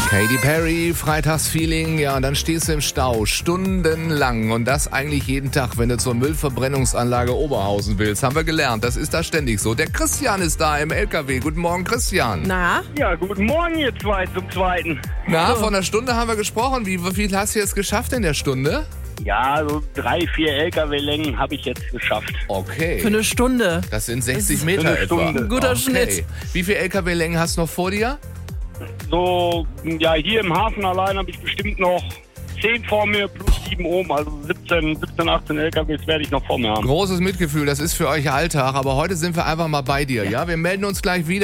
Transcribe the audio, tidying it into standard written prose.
Katy Perry, Freitagsfeeling, ja, und dann stehst du im Stau, stundenlang und das eigentlich jeden Tag, wenn du zur Müllverbrennungsanlage Oberhausen willst. Haben wir gelernt, das ist da ständig so. Der Christian ist da im LKW. Guten Morgen, Christian. Na? Ja, guten Morgen, ihr zwei zum Zweiten. Na, vor einer Stunde haben wir gesprochen. Wie viel hast du jetzt geschafft in der Stunde? Ja, so 3-4 LKW-Längen habe ich jetzt geschafft. Okay. Für eine Stunde. Das sind 60 Meter eine etwa. Stunde. Ein guter Okay. Schnitt. Wie viele LKW-Längen hast du noch vor dir? So, ja, hier im Hafen allein habe ich bestimmt noch 10 vor mir plus 7 oben. Also 17, 18 LKWs werde ich noch vor mir haben. Großes Mitgefühl, das ist für euch Alltag, aber heute sind wir einfach mal bei dir, ja? Wir melden uns gleich wieder.